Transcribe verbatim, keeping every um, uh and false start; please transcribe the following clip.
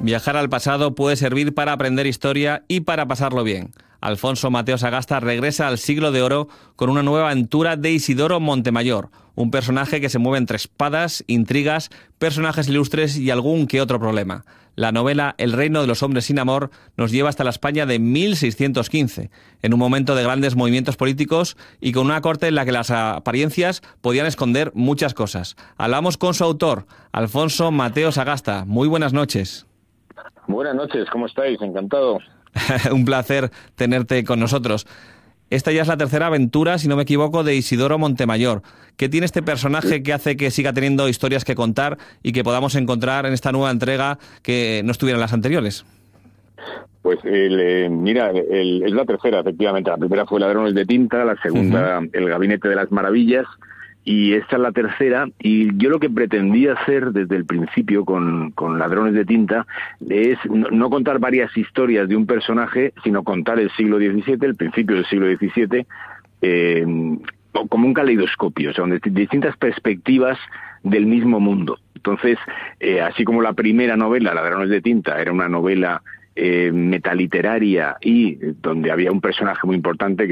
Viajar al pasado puede servir para aprender historia y para pasarlo bien. Alfonso Mateo Sagasta regresa al siglo de oro con una nueva aventura de Isidoro Montemayor, un personaje que se mueve entre espadas, intrigas, personajes ilustres y algún que otro problema. La novela El reino de los hombres sin amor nos lleva hasta la España de mil seiscientos quince, en un momento de grandes movimientos políticos y con una corte en la que las apariencias podían esconder muchas cosas. Hablamos con su autor, Alfonso Mateo Sagasta. Muy buenas noches. Buenas noches, ¿cómo estáis? Encantado. Un placer tenerte con nosotros. Esta ya es la tercera aventura, si no me equivoco, de Isidoro Montemayor. ¿Qué tiene este personaje que hace que siga teniendo historias que contar y que podamos encontrar en esta nueva entrega que no estuvieran las anteriores? Pues el, eh, mira, el, es la tercera, efectivamente. La primera fue Ladrones de tinta, la segunda uh-huh. El gabinete de las maravillas, y esta es la tercera. Y yo lo que pretendía hacer desde el principio con, con Ladrones de tinta es no, no contar varias historias de un personaje, sino contar el siglo diecisiete, el principio del siglo diecisiete, eh, como un caleidoscopio, o sea, de distintas perspectivas del mismo mundo. Entonces, eh, así como la primera novela, Ladrones de tinta, era una novela eh, metaliteraria y donde había un personaje muy importante que